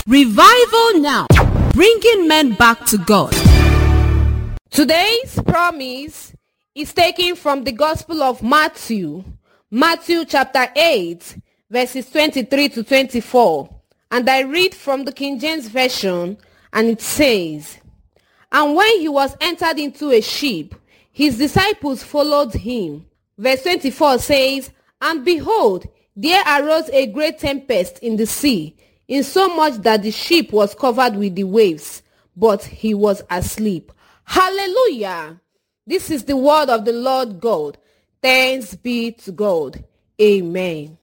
Revival Now, bringing men back to God. Today's promise is taken from the Gospel of Matthew chapter 8, verses 23 to 24. And I read from the King James Version, and it says, "And when he was entered into a ship, his disciples followed him." Verse 24 says, "And behold, there arose a great tempest in the sea, insomuch that the ship was covered with the waves, but he was asleep." Hallelujah! This is the word of the Lord God. Thanks be to God. Amen.